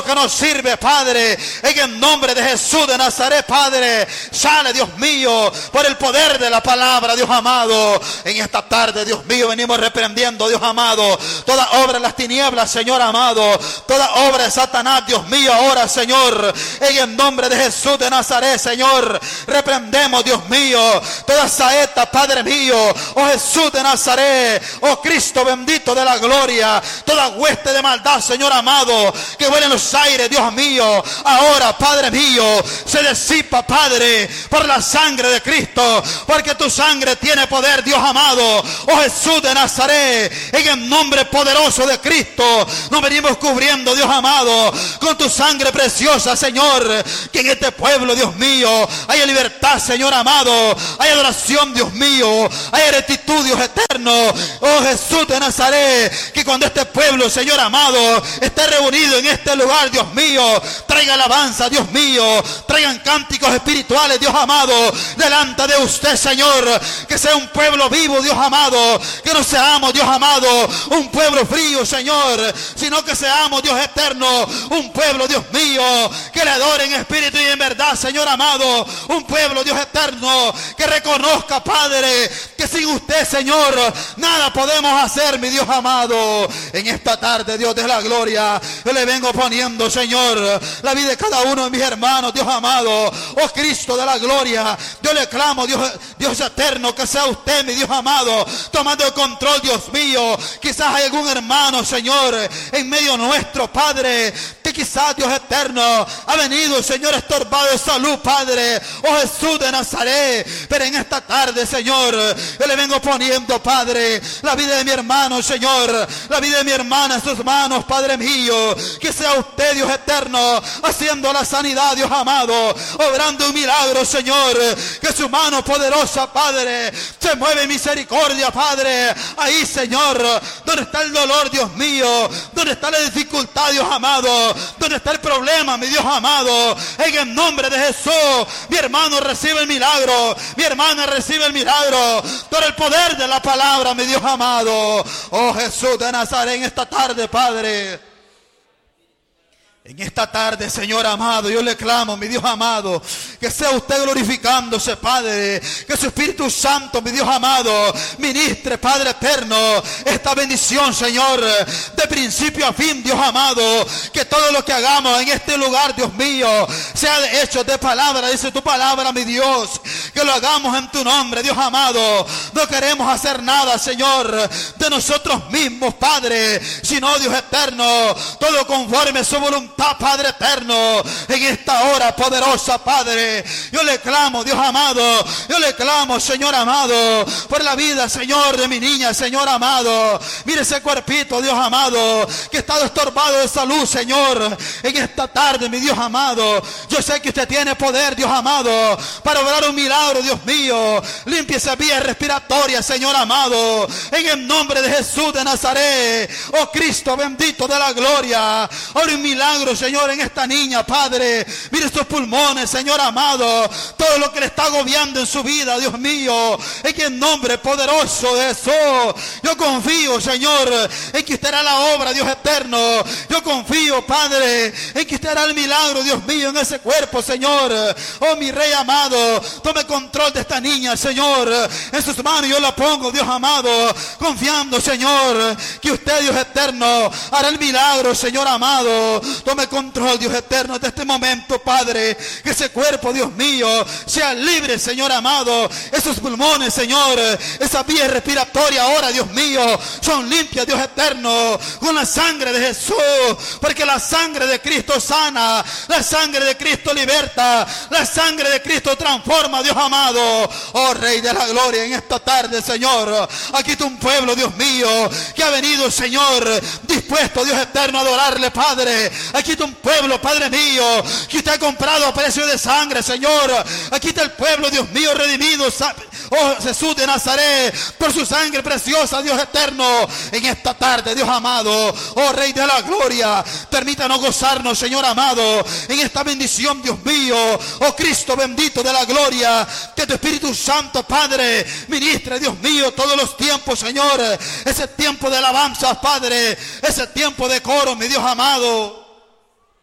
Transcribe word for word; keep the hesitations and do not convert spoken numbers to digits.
lo que nos sirve, Padre, en el nombre de Jesús de Nazaret, Padre, sale, Dios mío, por el poder de la palabra, Dios amado. En esta tarde, Dios mío, venimos reprendiendo, Dios amado, toda obra de las tinieblas, Señor amado, toda obra de Satanás, Dios mío, ahora, Señor, en el nombre de Jesús de Nazaret, Señor, reprendemos, Dios mío, toda saeta, Padre mío, oh Jesús de Nazaret, oh Cristo bendito de la gloria, toda hueste de maldad, Señor amado, que vuela en los aires, Dios mío, ahora, Padre mío, se disipa, Padre, por la sangre de Cristo, porque tu sangre tiene poder, Dios amado, oh Jesús de Nazaret, en el nombre poderoso de Cristo, nos venimos cubriendo, Dios amado, con tu sangre preciosa, Señor, que en este pueblo, Dios mío, haya libertad, Señor amado, hay adoración, Dios mío, hay rectitud, Dios eterno, oh Jesús de Nazaret, que cuando este pueblo, Señor amado, esté reunido en este lugar, Dios mío, traiga alabanza, Dios mío, traigan cánticos espirituales, Dios amado, delante de usted, Señor, que sea un pueblo vivo, Dios amado, que no seamos, Dios amado, un pueblo frío, Señor, sino que seamos, Dios eterno, un pueblo, Dios mío, que le adore en espíritu y en verdad, Señor amado, un pueblo, Dios eterno, que reconozca, Padre, que sin usted, Señor, nada podemos hacer, mi Dios amado. En esta tarde, Dios de la gloria, yo le vengo poniendo, Señor, la vida de cada uno de mis hermanos, Dios amado, oh Cristo de la gloria, yo le clamo, Dios, Dios eterno, que sea usted, mi Dios amado, tomando el control, Dios mío. Quizás hay algún hermano, Señor, en medio nuestro, Padre, que quizás, Dios eterno, ha venido, Señor, estorbado de salud, Padre, oh Jesús de Nazaret, pero en esta tarde, Señor, yo le vengo poniendo, Padre, la vida de mi hermano, Señor, la vida de mi hermana en sus manos, Padre mío, que sea usted, Dios eterno, haciendo la sanidad, Dios amado, obrando un milagro, Señor, que su mano poderosa, Padre, se mueve en misericordia, Padre, ahí, Señor, donde está el dolor, Dios mío, donde está la dificultad, Dios amado, donde está el problema, mi Dios amado, en el nombre de Jesús, mi hermano recibe el milagro, mi hermana recibe el milagro, por el poder de la palabra, mi Dios amado, oh Jesús de Nazaret, en esta tarde, Padre. En esta tarde, Señor amado, yo le clamo, mi Dios amado, que sea usted glorificándose, Padre, que su Espíritu Santo, mi Dios amado, ministre, Padre eterno, esta bendición, Señor, de principio a fin, Dios amado, que todo lo que hagamos en este lugar, Dios mío, sea de hechos, de palabra, dice tu palabra, mi Dios, que lo hagamos en tu nombre, Dios amado. No queremos hacer nada, Señor, de nosotros mismos, Padre, sino, Dios eterno, todo conforme a su voluntad, Padre eterno, en esta hora poderosa, Padre, yo le clamo, Dios amado, yo le clamo, Señor amado, por la vida, Señor, de mi niña, Señor amado. Mire ese cuerpito, Dios amado, que está estorbado de salud, Señor, en esta tarde, mi Dios amado. Yo sé que usted tiene poder, Dios amado, para obrar un milagro, Dios mío. Limpie esa vía respiratoria, Señor amado, en el nombre de Jesús de Nazaret. Oh Cristo bendito de la gloria, ora un milagro, Señor, en esta niña, Padre. Mire sus pulmones, Señor amado, todo lo que le está agobiando en su vida, Dios mío, en el nombre poderoso de Jesús. Yo confío, Señor, en que usted hará la obra, Dios eterno. Yo confío, Padre, en que usted hará el milagro, Dios mío, en ese cuerpo, Señor. Oh, mi Rey amado, tome control de esta niña, Señor. En sus manos yo la pongo, Dios amado, confiando, Señor, que usted, Dios eterno, hará el milagro, Señor amado. Tome control, Dios eterno, de este momento, Padre. Que ese cuerpo, Dios mío, sea libre, Señor amado. Esos pulmones, Señor, esa vía respiratoria ahora, Dios mío, son limpias, Dios eterno, con la sangre de Jesús. Porque la sangre de Cristo sana, la sangre de Cristo liberta, la sangre de Cristo transforma, Dios amado. Oh Rey de la gloria, en esta tarde, Señor, aquí está un pueblo, Dios mío, que ha venido, Señor, dispuesto, Dios eterno, a adorarle, Padre. Aquí está un pueblo, Padre mío, que usted ha comprado a precio de sangre, Señor. Aquí está el pueblo, Dios mío, redimido, oh Jesús de Nazaret, por su sangre preciosa, Dios eterno. En esta tarde, Dios amado, oh Rey de la gloria, permítanos gozarnos, Señor amado, en esta bendición, Dios mío. Oh Cristo bendito de la gloria, que tu Espíritu Santo, Padre, ministre, Dios mío, todos los tiempos, Señor. Ese tiempo de alabanza, Padre, ese tiempo de coro, mi Dios amado.